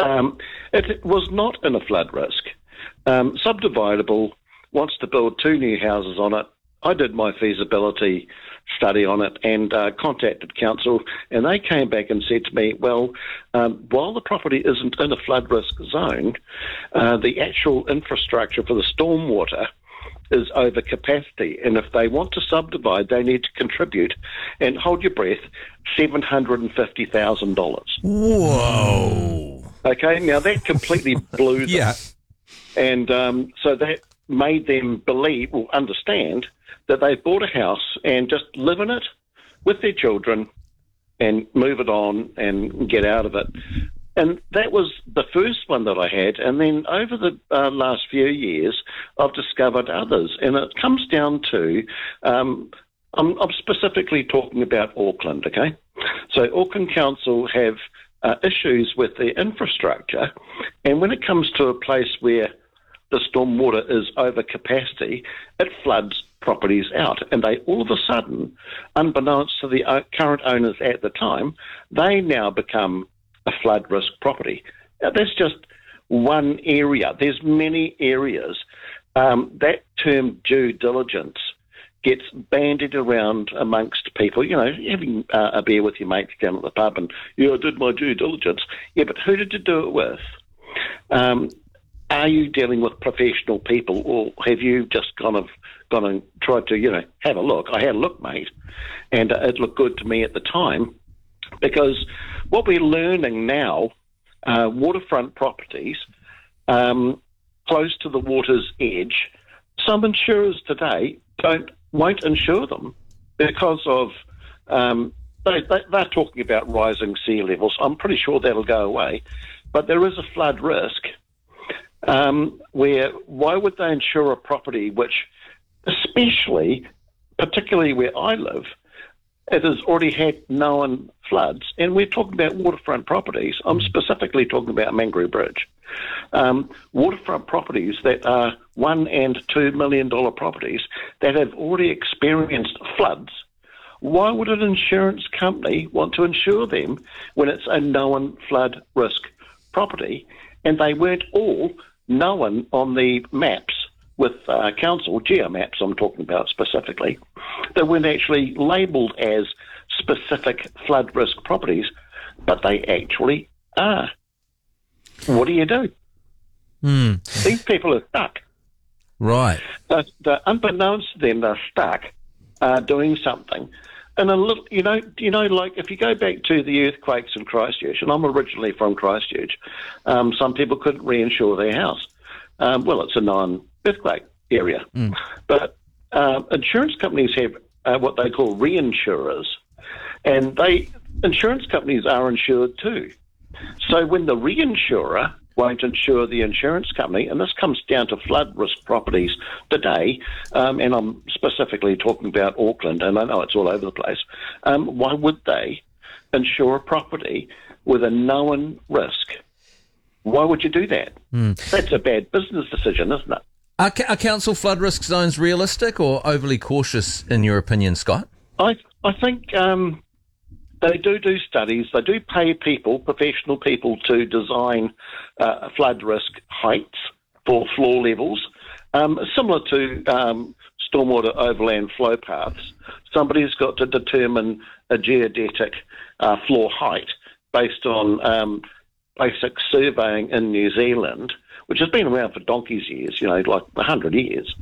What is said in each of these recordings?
It was not in a flood risk. Subdividable wants to build 2 new houses on it. I did my feasibility study on it and contacted council, and they came back and said to me, well, while the property isn't in a flood risk zone, the actual infrastructure for the stormwater is over capacity, and if they want to subdivide, they need to contribute, and hold your breath, $750,000. Whoa. Okay, now that completely blew them. Yeah. And so that made them understand that they've bought a house and just live in it with their children and move it on and get out of it. And that was the first one that I had. And then over the last few years, I've discovered others. And it comes down to, I'm specifically talking about Auckland, okay? So Auckland Council have issues with their infrastructure. And when it comes to a place where the stormwater is over capacity, it floods properties out, and they all of a sudden, unbeknownst to the current owners at the time, they now become a flood risk property. Now, that's just one area. There's many areas. That term due diligence gets bandied around amongst people, you know, having a beer with your mates down at the pub and, I did my due diligence. Yeah, but who did you do it with? Are you dealing with professional people, or have you just kind of gone and tried to, have a look? I had a look, mate, and it looked good to me at the time, because what we're learning now, waterfront properties close to the water's edge, some insurers today won't insure them because of they're talking about rising sea levels. I'm pretty sure that'll go away, but there is a flood risk. Why would they insure a property which, particularly where I live, it has already had known floods, and we're talking about waterfront properties. I'm specifically talking about Mangaroo Bridge. Waterfront properties that are $1 and $2 million properties that have already experienced floods. Why would an insurance company want to insure them when it's a known flood risk property? And they weren't all known on the maps with council, geomaps I'm talking about specifically. They weren't actually labelled as specific flood risk properties, but they actually are. What do you do? These people are stuck. Right. Unbeknownst to them, they're stuck doing something. And like if you go back to the earthquakes in Christchurch, and I'm originally from Christchurch, some people couldn't reinsure their house. It's a non-earthquake area. But insurance companies have what they call reinsurers, and insurance companies are insured too. So when the reinsurer won't insure the insurance company, and this comes down to flood risk properties today, and I'm specifically talking about Auckland, and I know it's all over the place, why would they insure a property with a known risk? Why would you do that? That's a bad business decision, isn't it? Are council flood risk zones realistic or overly cautious, in your opinion, Scott? I think they do studies. They do pay professional people, to design flood risk heights for floor levels, similar to stormwater overland flow paths. Somebody's got to determine a geodetic floor height based on basic surveying in New Zealand, which has been around for donkey's years, like 100 years.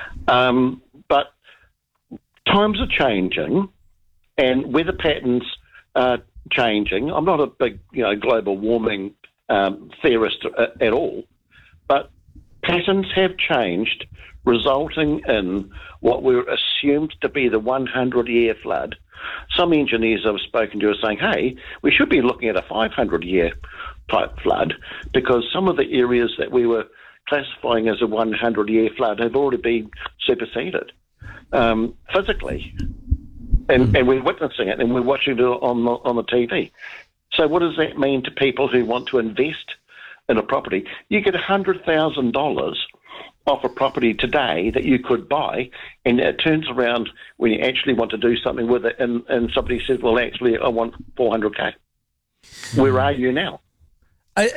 But times are changing, and weather patterns are changing. I'm not a big, global warming theorist at all, but patterns have changed, resulting in what were assumed to be the 100-year flood. Some engineers I've spoken to are saying, hey, we should be looking at a 500-year type flood, because some of the areas that we were classifying as a 100-year flood have already been superseded physically. And we're witnessing it, and we're watching it on the TV. So what does that mean to people who want to invest in a property? You get $100,000 off a property today that you could buy, and it turns around when you actually want to do something with it, and somebody says, well, actually, I want $400K. Where are you now?